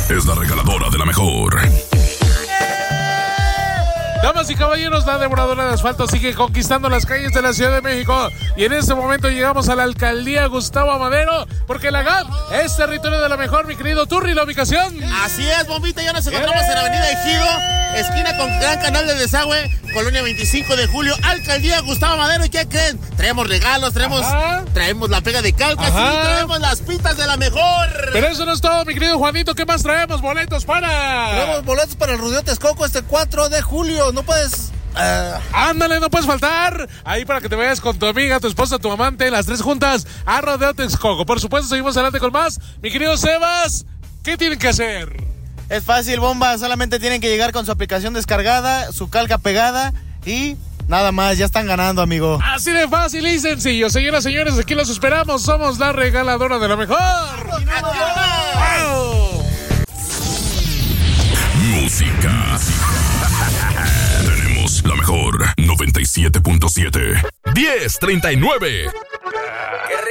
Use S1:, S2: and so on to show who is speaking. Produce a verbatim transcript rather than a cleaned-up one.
S1: es la regaladora de la mejor.
S2: Damas y caballeros, la devoradora de asfalto sigue conquistando las calles de la Ciudad de México. Y en este momento llegamos a la alcaldía Gustavo Amadero, porque la G A P es territorio de la mejor, mi querido Turri, la ubicación.
S3: Así es, bombita, ya nos encontramos en Avenida Ejido, esquina con Gran Canal de Desagüe, Colonia veinticinco de julio, alcaldía Gustavo Amadero. ¿Y qué creen? Traemos regalos, traemos, traemos la pega de calca, sí, traemos las pitas de la mejor.
S2: Pero eso no es todo, mi querido Juanito, ¿qué más traemos? Boletos para...
S4: Traemos boletos para el Rodeo Texcoco este cuatro de julio, no puedes...
S2: Uh... Ándale, no puedes faltar. Ahí para que te vayas con tu amiga, tu esposa, tu amante, las tres juntas a Rodeo Texcoco. Por supuesto, seguimos adelante con más. Mi querido Sebas, ¿qué tienen que hacer?
S4: Es fácil, bomba, solamente tienen que llegar con su aplicación descargada, su calca pegada y nada más, ya están ganando, amigo.
S2: Así de fácil y sencillo. Señoras y señores, aquí los esperamos. Somos la regaladora de la mejor.
S1: ¡Wow! Música. Tenemos la mejor noventa y siete punto siete. diez treinta y nueve.